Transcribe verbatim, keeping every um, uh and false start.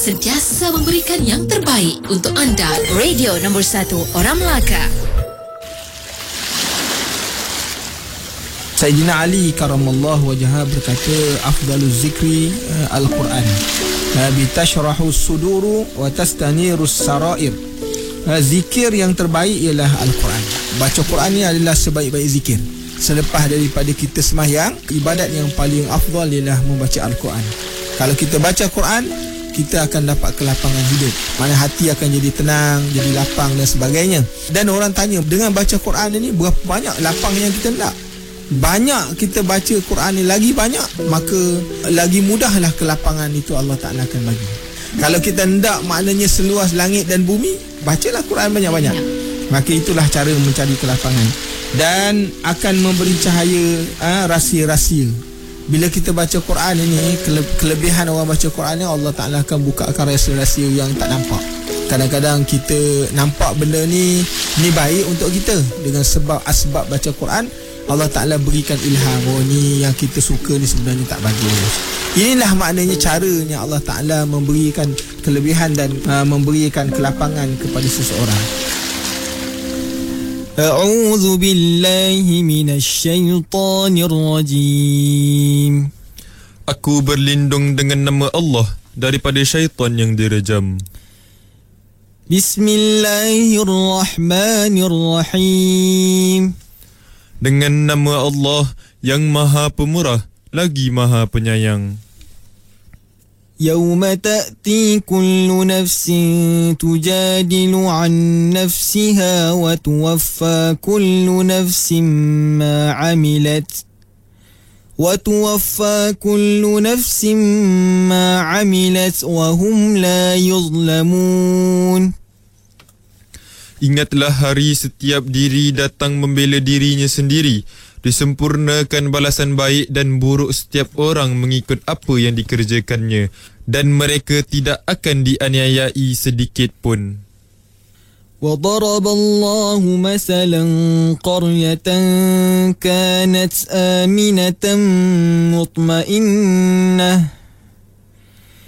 sentiasa memberikan yang terbaik untuk anda. Radio nombor satu Orang Melaka. Sayyidina Ali karamallahu wajhah berkata, afdaluz zikri uh, al-Quran, uh, bitashrahu suduru wa tastaniru sarair. Uh, zikir yang terbaik ialah Al-Quran. Baca Quran ni adalah sebaik-baik zikir. Selepas daripada kita sembahyang, ibadat yang paling afdal ialah membaca Al-Quran. Kalau kita baca Quran, kita akan dapat kelapangan hidup. Mana hati akan jadi tenang, jadi lapang dan sebagainya. Dan orang tanya, dengan baca Quran ini berapa banyak lapang yang kita nak? Banyak kita baca Quran ni, lagi banyak, maka lagi mudahlah kelapangan itu Allah Ta'ala akan bagi. Kalau kita hendak maknanya seluas langit dan bumi, bacalah Quran banyak-banyak. Maka itulah cara mencari kelapangan. Dan akan memberi cahaya ha, rahsia-rahsia. Bila kita baca Quran ini, kelebihan orang baca Quran ni, Allah Ta'ala akan bukakan rahsia-rahsia yang tak nampak. Kadang-kadang kita nampak benda ni ni baik untuk kita, dengan sebab asbab baca Quran, Allah Ta'ala berikan ilham, oh ni yang kita suka ni sebenarnya tak bagus. Inilah maknanya caranya Allah Ta'ala memberikan kelebihan dan uh, memberikan kelapangan kepada seseorang. A'udzu billahi minasyaitonir rajim. Aku berlindung dengan nama Allah daripada syaitan yang direjam. Bismillahirrahmanirrahim. Dengan nama Allah yang Maha Pemurah lagi Maha Penyayang. Yawma ta'ti kullu nafsin tujadilu an nafsiha wa tuwaffa kullu nafsin ma 'amilat wa tuwaffa kullu nafsin ma 'amilat wa hum la yuzlamun. Ingatlah hari setiap diri datang membela dirinya sendiri. Disempurnakan balasan baik dan buruk setiap orang mengikut apa yang dikerjakannya. Dan mereka tidak akan dianiayai sedikit pun. وَضَرَبَ اللَّهُ مَثَلًا قَرْيَةً كَانَتْ آمِنَةً مُطْمَئِنَّةً